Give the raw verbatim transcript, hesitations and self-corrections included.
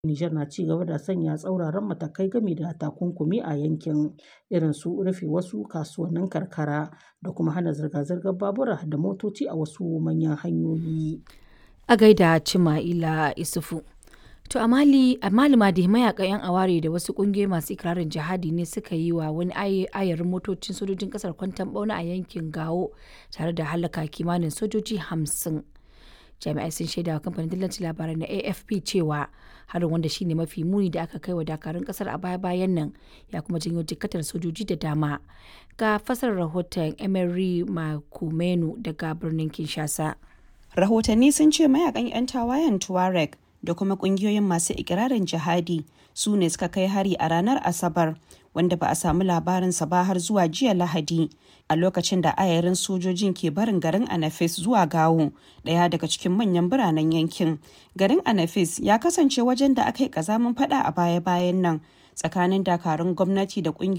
Nijar na ci gaba da sanya tsauraran matakai game da takunkumi a yankin, irin su rufe wasu kasuwannin karkara da kuma hana zirga-zirgar babura da motoci a wasu manyan hanyoyi. A gaida Cima'ila Isufu. To a Mali, a Mali ma dai mayakan 'yan aware da wasu kungiyoyi masu ikirarin jihadi ne suka yi wa wani ayarin motocin sojojin kasar kwanton bauna a yankin Gao tare da halaka kimanin sojoji hamsin. Jami'ai sun shaida wa kamfanin dillancin labarai na A F P cewa harin, wanda shine mafi muni da aka kai wa dakarun kasar a baya-bayan nan, ya kuma janyo jikkatar sojoji da dama. Ga fasar rahoton Emery Makumenu daga birnin Kinshasa. Rahotanni sun ce mayakan 'yan tawayen Tuareg da kuma kungiyoyin masu ikirarin jihadi su ne suka kai hari a ranar Asabar, wanda ba a samu labarinsa ba har zuwa jiya Lahadi, a lokacin da ayarin sojojin ke barin garin Anafis zuwa Gao, daya daga cikin manyan biranen yankin. Garin Anafis ya kasance wajen da aka yi kazamin fada a baya-bayan nan tsakanin dakarun gwamnati da kungiyoyin